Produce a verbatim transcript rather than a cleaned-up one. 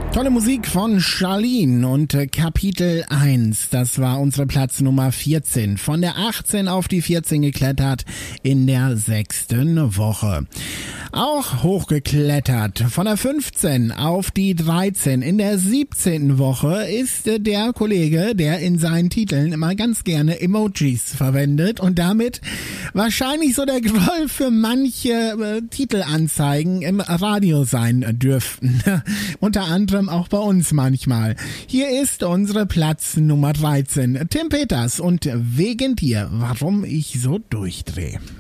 Tolle Musik von Charlene und äh, Kapitel eins, das war unsere Platz Nummer vierzehn. Von der achtzehn auf die vierzehn geklettert in der sechsten Woche. Auch hochgeklettert von der fünfzehn auf die dreizehn in der siebzehnten Woche ist äh, der Kollege, der in seinen Titeln immer ganz gerne Emojis verwendet und damit wahrscheinlich so der Groll für manche äh, Titelanzeigen im Radio sein dürften. Unter anderem auch bei uns manchmal. Hier ist unsere Platz Nummer dreizehn. Tim Peters und Wegen dir, warum ich so durchdrehe.